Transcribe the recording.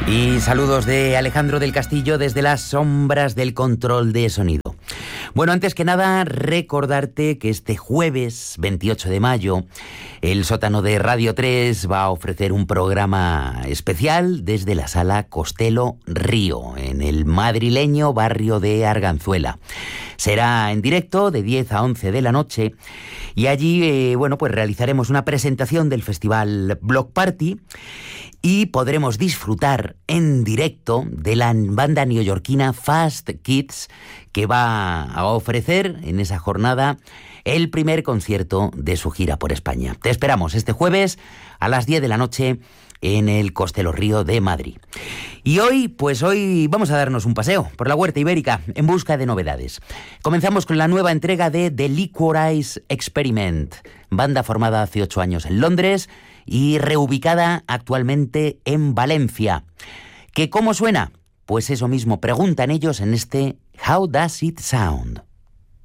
Y saludos de Alejandro del Castillo desde las sombras del control de sonido. Bueno, antes que nada, recordarte que este jueves 28 de mayo el sótano de Radio 3 va a ofrecer un programa especial desde la Sala Costello Río, en el madrileño barrio de Arganzuela. Será en directo de 10 a 11 de la noche y allí, pues realizaremos una presentación del festival Block Party y podremos disfrutar en directo de la banda neoyorquina Fast Kids, que va a ofrecer en esa jornada el primer concierto de su gira por España. Te esperamos este jueves a las 10 de la noche en el Costello Río de Madrid. Y hoy vamos a darnos un paseo por la Huerta Ibérica en busca de novedades. Comenzamos con la nueva entrega de The Liquorice Experiment, banda formada hace 8 años en Londres y reubicada actualmente en Valencia. ¿Que cómo suena? Pues eso mismo preguntan ellos en este How Does It Sound?